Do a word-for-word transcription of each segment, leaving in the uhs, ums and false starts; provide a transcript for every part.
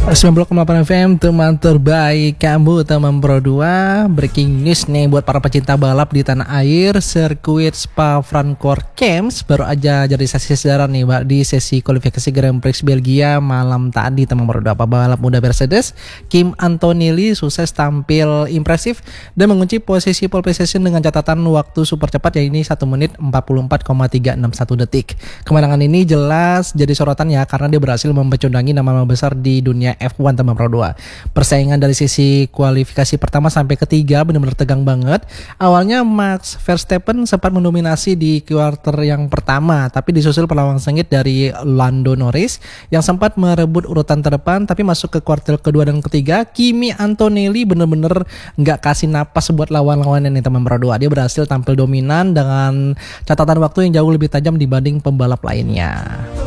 sembilan puluh koma delapan F M, teman terbaik kamu, teman Pro dua. Breaking news nih buat para pecinta balap di tanah air. Sirkuit Spa-Francorchamps baru aja jadi saksi sejarah nih Mbak, di sesi kualifikasi Grand Prix Belgia malam tadi, teman Pro dua. Pembalap muda Mercedes Kimi Antonelli sukses tampil impresif dan mengunci posisi pole position dengan catatan waktu super cepat, yaitu satu menit empat puluh empat koma tiga enam satu detik. Kemenangan ini jelas jadi sorotan ya, karena dia berhasil mempecundangi nama-nama besar di dunia F satu teman Pro dua. Persaingan dari sisi kualifikasi pertama sampai ketiga benar-benar tegang banget. Awalnya Max Verstappen sempat mendominasi di kuarter yang pertama, tapi disusul perlawanan sengit dari Lando Norris yang sempat merebut urutan terdepan. Tapi masuk ke kuarter kedua dan ketiga, Kimi Antonelli benar-benar nggak kasih napas buat lawan-lawannya nih teman Pro dua. Dia berhasil tampil dominan dengan catatan waktu yang jauh lebih tajam dibanding pembalap lainnya.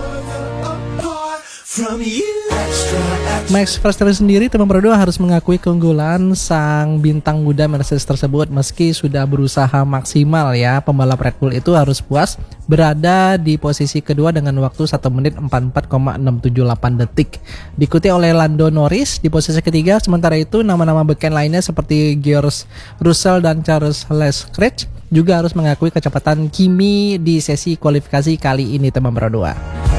Max Verstappen sendiri, teman Pro dua, harus mengakui keunggulan sang bintang muda Mercedes tersebut. Meski sudah berusaha maksimal ya, pembalap Red Bull itu harus puas berada di posisi kedua dengan waktu satu menit empat puluh empat koma enam tujuh delapan detik. Diikuti oleh Lando Norris di posisi ketiga. Sementara itu nama-nama beken lainnya seperti George Russell dan Charles Leclerc juga harus mengakui kecepatan Kimi di sesi kualifikasi kali ini, teman Pro dua.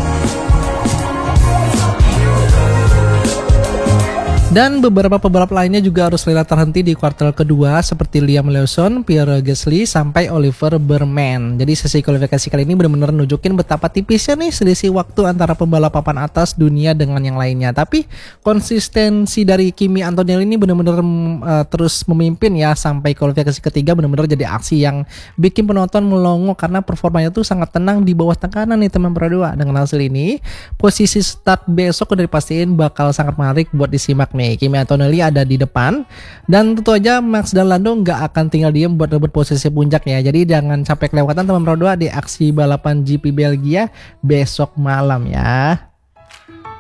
Dan beberapa pembalap lainnya juga harus rela terhenti di kuartal kedua seperti Liam Lawson, Pierre Gasly, sampai Oliver Burman. Jadi sesi kualifikasi kali ini benar-benar nunjukin betapa tipisnya nih selisih waktu antara pembalap papan atas dunia dengan yang lainnya. Tapi konsistensi dari Kimi Antonelli ini benar-benar uh, terus memimpin ya sampai kualifikasi ketiga, benar-benar jadi aksi yang bikin penonton melongo karena performanya tuh sangat tenang di bawah tekanan nih teman Pro dua. Dengan hasil ini, posisi start besok udah dipastiin bakal sangat menarik buat disimak nih. Kimi Antonelli ada di depan, dan tentu aja Max dan Lando nggak akan tinggal diem buat rebut posisi puncaknya. Jadi jangan sampai kelewatan teman Pro dua di aksi balapan G P Belgia besok malam ya.